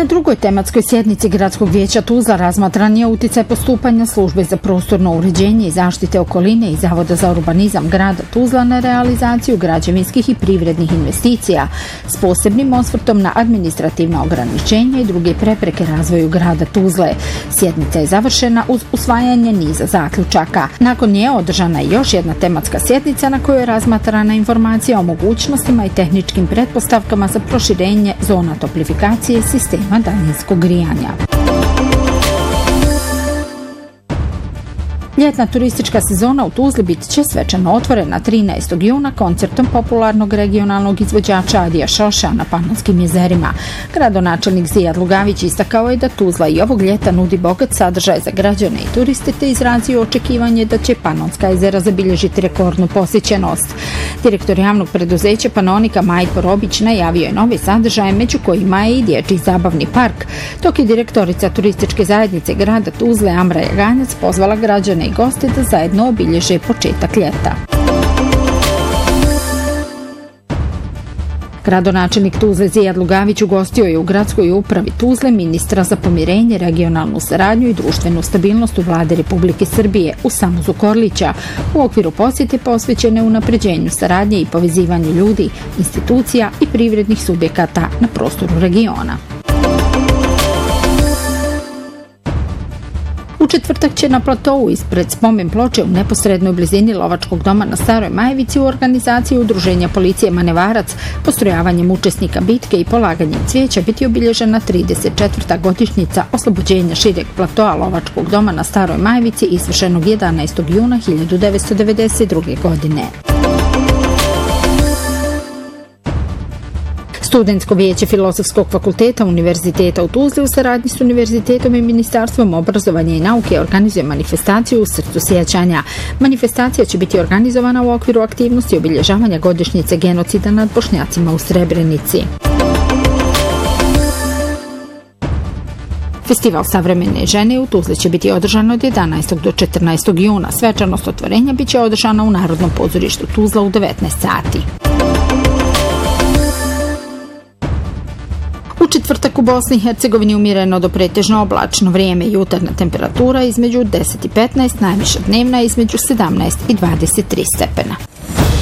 Na drugoj tematskoj sjednici Gradskog vijeća Tuzla razmatran je uticaj postupanja Službe za prostorno uređenje i zaštite okoline i Zavoda za urbanizam grada Tuzla na realizaciju građevinskih i privrednih investicija s posebnim osvrtom na administrativna ograničenja i druge prepreke razvoju grada Tuzle. Sjednica je završena uz usvajanje niza zaključaka. Nakon nje održana je još jedna tematska sjednica na kojoj je razmatrana informacija o mogućnostima i tehničkim pretpostavkama za proširenje zona toplifikacije sistema daljinskog grijanja. Ljetna turistička sezona u Tuzli bit će svečano otvorena 13. juna koncertom popularnog regionalnog izvođača Adija Šoša na Panonskim jezerima. Gradonačelnik Zijad Lugavić istakao je da Tuzla i ovog ljeta nudi bogat sadržaj za građane i turiste te izrazio očekivanje da će Panonska jezera zabilježiti rekordnu posjećenost. Direktor javnog preduzeća Panonika Majko Robić najavio je novi sadržaj među kojima je i dječji zabavni park, dok je direktorica turističke zajednice grada Tuzle Amra Jaganjac pozvala građane i goste da zajedno obilježe početak ljeta. Gradonačelnik Tuzle Zijad Lugavić ugostio je u gradskoj upravi Tuzle ministra za pomirenje, regionalnu saradnju i društvenu stabilnost u Vlade Republike Srbije Usamu Zukorlića u okviru posjete posvećene unapređenju saradnje i povezivanju ljudi, institucija i privrednih subjekata na prostoru regiona. U četvrtak će na platovu ispred spomen ploče u neposrednoj blizini Lovačkog doma na Staroj Majevici u organizaciji Udruženja policije Manevarac postrojavanjem učesnika bitke i polaganjem cvijeća biti obilježena 34. godišnjica oslobođenja šireg platoa Lovačkog doma na Staroj Majevici izvršenog 11. juna 1992. godine. Studentsko vijeće Filozofskog fakulteta Univerziteta u Tuzli u saradnji s Univerzitetom i Ministarstvom obrazovanja i nauke organizuje manifestaciju u srcu sjećanja. Manifestacija će biti organizovana u okviru aktivnosti obilježavanja godišnjice genocida nad Bošnjacima u Srebrenici. Festival savremene žene u Tuzli će biti održan od 11. do 14. juna. Svečanost otvorenja bit će održana u Narodnom pozorištu Tuzla u 19 sati. U četvrtak u Bosni i Hercegovini umjereno do pretežno oblačno vrijeme, jutarnja temperatura između 10 i 15, najviša dnevna između 17 i 23 stepena.